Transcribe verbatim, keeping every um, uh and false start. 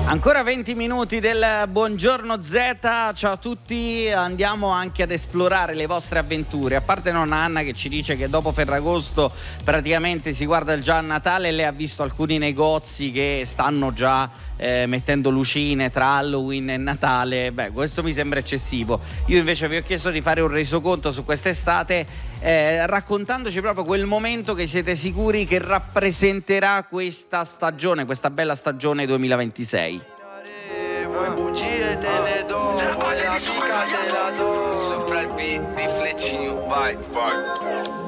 Ancora venti minuti del Buongiorno Z, ciao a tutti, andiamo anche ad esplorare le vostre avventure, a parte nonna Anna che ci dice che dopo Ferragosto praticamente si guarda già a Natale e lei ha visto alcuni negozi che stanno già eh, mettendo lucine tra Halloween e Natale. Beh, questo mi sembra eccessivo. Io invece vi ho chiesto di fare un resoconto su quest'estate eh, raccontandoci proprio quel momento che siete sicuri che rappresenterà questa stagione, questa bella stagione duemilaventisei. Vuoi bugie te le do, vuoi amica te la do. Sopra il beat di Fleccio, vai, vai.